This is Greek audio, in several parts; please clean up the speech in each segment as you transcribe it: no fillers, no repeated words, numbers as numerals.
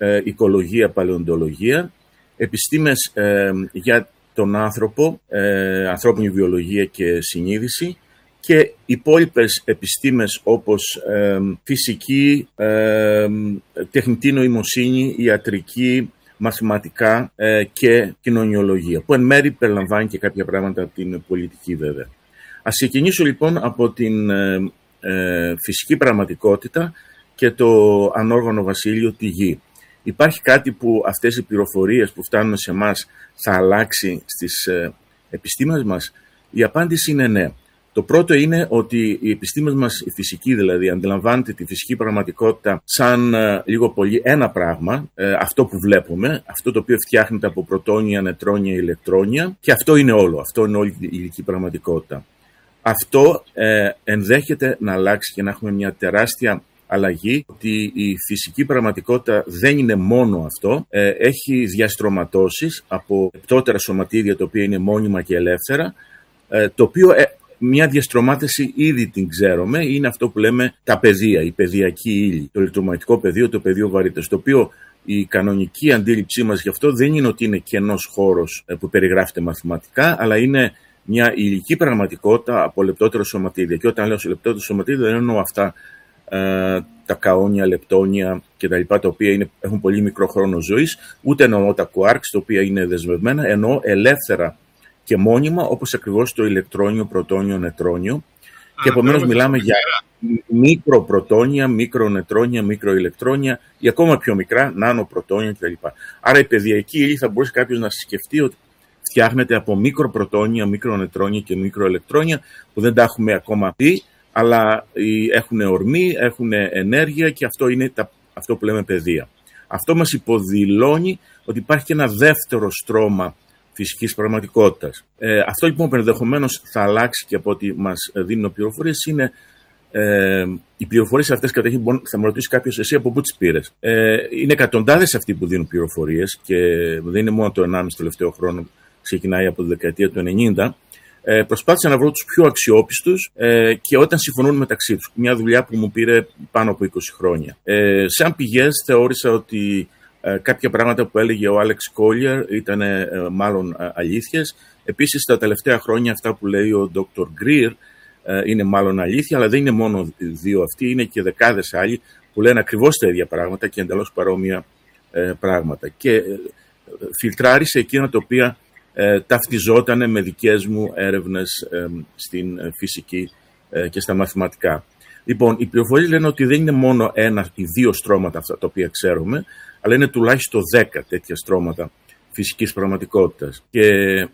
οικολογία, παλαιοντολογία, επιστήμες για τον άνθρωπο, ανθρώπινη βιολογία και συνείδηση, και υπόλοιπες επιστήμες όπως φυσική, τεχνητή νοημοσύνη, ιατρική, μαθηματικά και κοινωνιολογία, που εν μέρει περιλαμβάνει και κάποια πράγματα από την πολιτική βέβαια. Ας ξεκινήσω λοιπόν από την φυσική πραγματικότητα και το ανόργανο βασίλειο, τη γη. Υπάρχει κάτι που αυτές οι πληροφορίες που φτάνουν σε εμάς θα αλλάξει στις επιστήμες μας? Η απάντηση είναι ναι. Το πρώτο είναι ότι οι επιστήμες μας, η φυσική δηλαδή, αντιλαμβάνεται τη φυσική πραγματικότητα σαν λίγο πολύ ένα πράγμα, αυτό που βλέπουμε, αυτό το οποίο φτιάχνεται από πρωτόνια, νετρόνια, ηλεκτρόνια, και αυτό είναι όλο, αυτό είναι όλη η υλική πραγματικότητα. Αυτό ενδέχεται να αλλάξει και να έχουμε μια τεράστια αλλαγή, ότι η φυσική πραγματικότητα δεν είναι μόνο αυτό, έχει διαστρωματώσεις από πτώτερα σωματίδια τα οποία είναι μόνιμα και ελεύθερα, το οποίο μια διαστρωμάτιση ήδη την ξέρουμε, είναι αυτό που λέμε τα πεδία, η πεδιακή ύλη, το ηλεκτρομαγνητικό πεδίο, το πεδίο βαρύτητας, το οποίο η κανονική αντίληψή μας γι' αυτό δεν είναι ότι είναι κενός χώρος που περιγράφεται μαθηματικά, αλλά είναι μια υλική πραγματικότητα από λεπτότερα σωματίδια. Και όταν λέω σε λεπτότερα σωματίδια δεν εννοώ αυτά τα καόνια, λεπτόνια κτλ. Τα οποία έχουν πολύ μικρό χρόνο ζωής, ούτε εννοώ τα κουάρκς, τα οποία είναι δεσμευμένα, εννοώ ελεύθερα και μόνιμα, όπως ακριβώς το ηλεκτρόνιο, πρωτόνιο, νετρόνιο. Και επομένως μιλάμε για μικροπρωτόνια, μικρονετρόνια, μικροηλεκτρόνια ή ακόμα πιο μικρά, νανοπρωτόνια κτλ. Άρα η πεδιακή ύλη θα μπορούσε κάποιος να σκεφτεί ότι φτιάχνεται από μικροπρωτόνια, μικρονετρόνια και μικροηλεκτρόνια που δεν τα έχουμε ακόμα πει, αλλά έχουν ορμή, έχουν ενέργεια και αυτό είναι αυτό που λέμε παιδεία. Αυτό μας υποδηλώνει ότι υπάρχει και ένα δεύτερο στρώμα φυσικής πραγματικότητας. Αυτό λοιπόν που ενδεχομένως θα αλλάξει και από ό,τι μας δίνουν πληροφορίες είναι οι πληροφορίες αυτές καταρχήν. Θα με ρωτήσει κάποιος, εσύ από πού τις πήρες? Είναι εκατοντάδες αυτοί που δίνουν πληροφορίες και δεν είναι μόνο το 1,5 τελευταίο χρόνο, ξεκινάει από τη δεκαετία του 90. Προσπάθησα να βρω τους πιο αξιόπιστους και όταν συμφωνούν μεταξύ τους. Μια δουλειά που μου πήρε πάνω από 20 χρόνια. Σαν πηγές θεώρησα ότι κάποια πράγματα που έλεγε ο Άλεξ Κόλιερ ήταν μάλλον αλήθειες. Επίσης τα τελευταία χρόνια αυτά που λέει ο Dr. Greer είναι μάλλον αλήθεια, αλλά δεν είναι μόνο δύο αυτοί, είναι και δεκάδες άλλοι που λένε ακριβώς τα ίδια πράγματα και εντελώς παρόμοια πράγματα. Και φιλτράρισε εκείνα τα οποία ταυτιζόταν με δικές μου έρευνες στην φυσική και στα μαθηματικά. Λοιπόν, οι πληροφορίες λένε ότι δεν είναι μόνο ένα ή δύο στρώματα αυτά τα οποία ξέρουμε, αλλά είναι τουλάχιστον 10 τέτοια στρώματα φυσικής πραγματικότητας. Και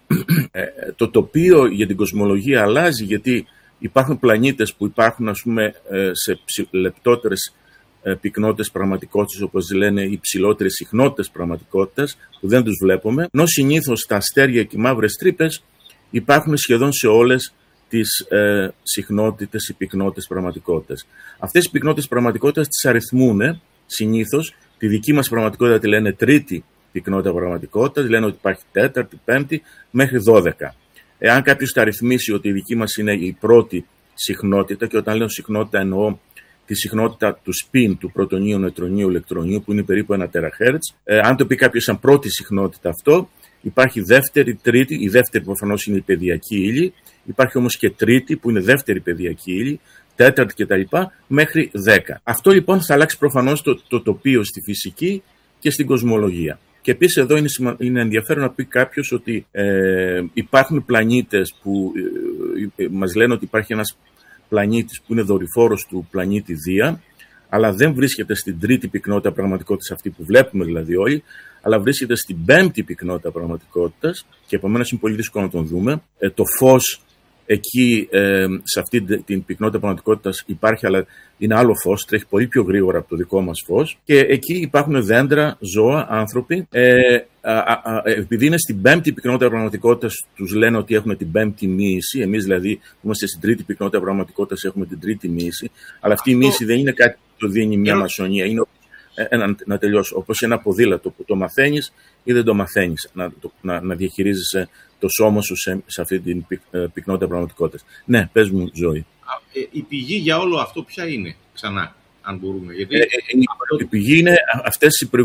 το τοπίο για την κοσμολογία αλλάζει, γιατί υπάρχουν πλανήτες που υπάρχουν, ας πούμε, σε λεπτότερες πυκνότητες πραγματικότητας, όπως λένε οι υψηλότερες συχνότητες πραγματικότητας, που δεν τους βλέπουμε, ενώ συνήθως τα αστέρια και οι μαύρες τρύπες υπάρχουν σχεδόν σε όλες τις συχνότητες ή πυκνότητες πραγματικότητας. Αυτές οι πυκνότητες πραγματικότητας τις αριθμούν συνήθως. Τη δική μας πραγματικότητα τη λένε τρίτη πυκνότητα πραγματικότητας, λένε ότι υπάρχει τέταρτη, πέμπτη, μέχρι 12. Εάν κάποιος τα αριθμίσει ότι η δική μας είναι η πρώτη συχνότητα, και όταν λέω συχνότητα εννοώ τη συχνότητα του spin του πρωτονίου, νετρονίου, ηλεκτρονίου, που είναι περίπου 1 THz. Αν το πει κάποιος σαν πρώτη συχνότητα αυτό, υπάρχει δεύτερη, τρίτη. Η δεύτερη προφανώς είναι η παιδιακή ύλη. Υπάρχει όμως και τρίτη που είναι δεύτερη παιδιακή ύλη, τέταρτη κτλ. Μέχρι 10. Αυτό λοιπόν θα αλλάξει προφανώς το τοπίο στη φυσική και στην κοσμολογία. Και επίσης εδώ είναι ενδιαφέρον να πει κάποιος ότι υπάρχουν πλανήτες που μας λένε ότι υπάρχει ένας πλανήτης που είναι δορυφόρος του πλανήτη Δία, αλλά δεν βρίσκεται στην τρίτη πυκνότητα πραγματικότητας, αυτή που βλέπουμε δηλαδή όλοι, αλλά βρίσκεται στην πέμπτη πυκνότητα πραγματικότητας και επομένως είναι πολύ δύσκολο να τον δούμε. Το φως εκεί σε αυτή την πυκνότητα πραγματικότητας υπάρχει, αλλά είναι άλλο φως, τρέχει πολύ πιο γρήγορα από το δικό μας φως, και εκεί υπάρχουν δέντρα, ζώα, άνθρωποι. Επειδή είναι στην πέμπτη πυκνότητα πραγματικότητας, τους λένε ότι έχουν την πέμπτη μοίηση. Εμείς δηλαδή που είμαστε στην τρίτη πυκνότητα πραγματικότητας έχουμε την τρίτη μοίηση, αλλά αυτή η μοίηση δεν είναι κάτι που το δίνει μια μασονία, είναι να τελειώσω, όπως ένα ποδήλατο που το μαθαίνεις ή δεν το μαθαίνεις να διαχειρίζεσαι το σώμα σου σε αυτή την πυκνότητα πραγματικότητας. Ναι, πες μου, Ζωή. Η πηγή για όλο αυτό ποια είναι, ξανά, αν μπορούμε? Γιατί η πηγή είναι αυτές οι